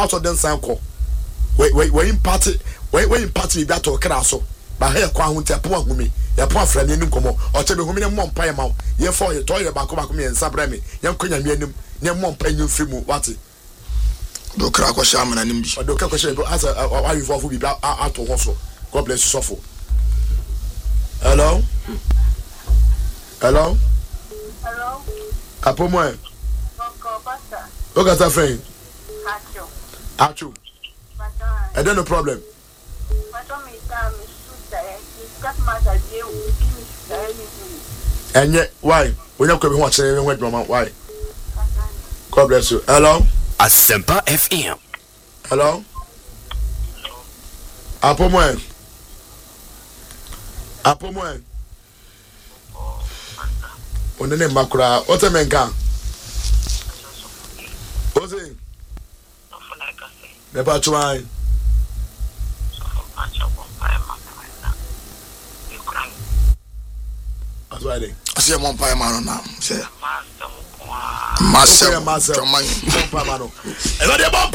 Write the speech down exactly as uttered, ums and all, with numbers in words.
house of them sanko. We we we in party we we in party that or crasso. But here kwa hunte po humi. Ya po afra ni nkomo. O che be humi ne mompa ye ma. Ye for ye toy ba ko ba ko me nsabra me. Ye nkonya me anim. Ne mompa nyu fi mu wate. Do kra ko sha amana nim bi. Do kra ko sha as a you for bi ato ho so. God bless you so. Hello? Hello? Hello? Apo mo e? Uncle Pastor. O ga ta friend? Acho. Acho. Pastor. I don't no problem. Pastor me time me shoot there. Discuss matter dey we give me there. Enye why? When you come here chere we drum why? God bless you. Hello? Asempa F M. Hello? Apo mo e? Apo mo e? Onene makura ote menka Ozi Nepa chuai That's why they Ase mon pa ma no na se Master Master Master